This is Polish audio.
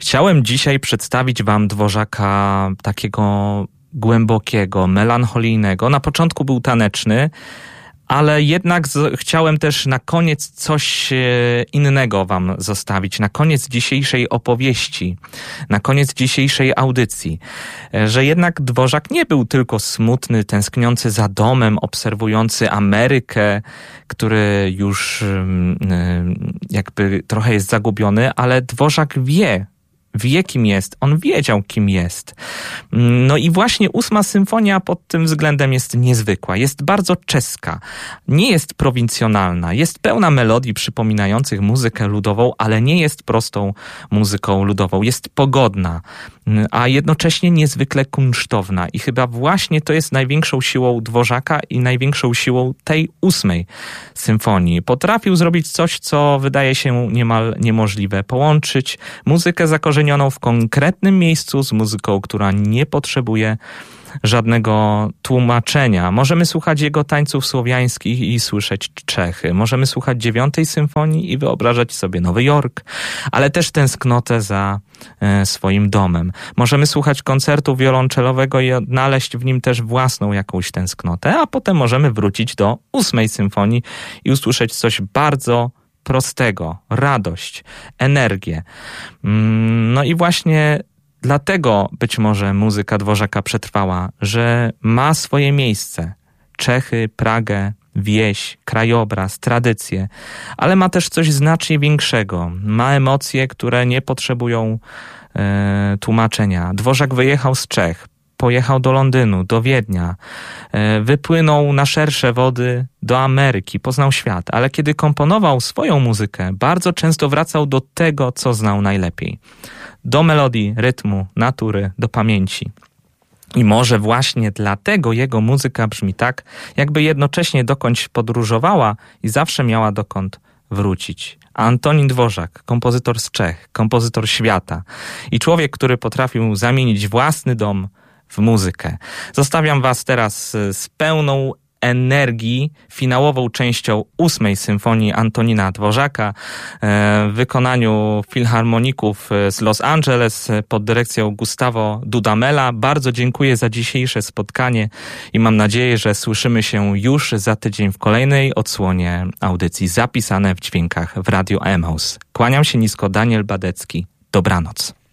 Chciałem dzisiaj przedstawić wam Dworzaka takiego głębokiego, melancholijnego. Na początku był taneczny, ale jednak chciałem też na koniec coś innego wam zostawić. Na koniec dzisiejszej opowieści, na koniec dzisiejszej audycji. Że jednak Dworzak nie był tylko smutny, tęskniący za domem, obserwujący Amerykę, który już jakby trochę jest zagubiony, ale Dworzak wie, kim jest. On wiedział, kim jest. No i właśnie 8. symfonia pod tym względem jest niezwykła. Jest bardzo czeska. Nie jest prowincjonalna. Jest pełna melodii przypominających muzykę ludową, ale nie jest prostą muzyką ludową. Jest pogodna, a jednocześnie niezwykle kunsztowna. I chyba właśnie to jest największą siłą Dworzaka i największą siłą tej 8. symfonii. Potrafił zrobić coś, co wydaje się niemal niemożliwe. Połączyć muzykę zakorzenioną w konkretnym miejscu z muzyką, która nie potrzebuje żadnego tłumaczenia. Możemy słuchać jego tańców słowiańskich i słyszeć Czechy. Możemy słuchać 9. symfonii i wyobrażać sobie Nowy Jork, ale też tęsknotę za swoim domem. Możemy słuchać koncertu wiolonczelowego i odnaleźć w nim też własną jakąś tęsknotę, a potem możemy wrócić do 8. symfonii i usłyszeć coś bardzo prostego, radość, energię. No i właśnie dlatego być może muzyka Dworzaka przetrwała, że ma swoje miejsce. Czechy, Pragę, wieś, krajobraz, tradycje, ale ma też coś znacznie większego. Ma emocje, które nie potrzebują tłumaczenia. Dworzak wyjechał z Czech, pojechał do Londynu, do Wiednia, wypłynął na szersze wody do Ameryki, poznał świat, ale kiedy komponował swoją muzykę, bardzo często wracał do tego, co znał najlepiej. Do melodii, rytmu, natury, do pamięci. I może właśnie dlatego jego muzyka brzmi tak, jakby jednocześnie dokądś podróżowała i zawsze miała dokąd wrócić. Antonin Dvořák, kompozytor z Czech, kompozytor świata i człowiek, który potrafił zamienić własny dom w muzykę. Zostawiam was teraz z pełną energii finałową częścią 8. symfonii Antonina Dvořáka w wykonaniu filharmoników z Los Angeles pod dyrekcją Gustavo Dudamela. Bardzo dziękuję za dzisiejsze spotkanie i mam nadzieję, że słyszymy się już za tydzień w kolejnej odsłonie audycji Zapisane w dźwiękach w Radiu Emaus. Kłaniam się nisko, Daniel Badecki. Dobranoc.